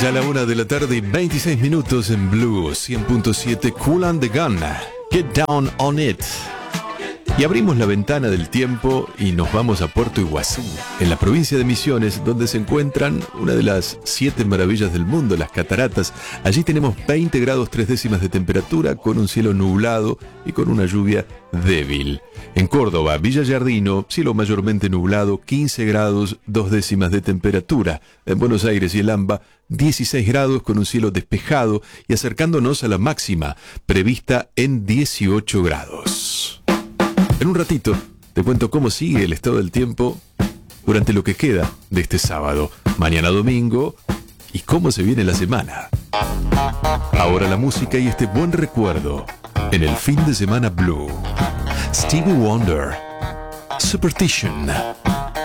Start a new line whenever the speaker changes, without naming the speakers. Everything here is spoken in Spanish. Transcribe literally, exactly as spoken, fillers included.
Ya a la una de la tarde y veintiséis minutos en Blue cien punto siete. Kool and the Gang, Get Down on It. Y abrimos la ventana del tiempo y nos vamos a Puerto Iguazú, en la provincia de Misiones, donde se encuentran una de las siete maravillas del mundo, las cataratas. Allí tenemos veinte grados tres décimas de temperatura, con un cielo nublado y con una lluvia débil. En Córdoba, Villa Giardino, cielo mayormente nublado, quince grados dos décimas de temperatura. En Buenos Aires y el AMBA, dieciséis grados con un cielo despejado y acercándonos a la máxima, prevista en dieciocho grados. En un ratito te cuento cómo sigue el estado del tiempo durante lo que queda de este sábado, mañana domingo, y cómo se viene la semana. Ahora la música y este buen recuerdo en el fin de semana Blue. Stevie Wonder, Superstition.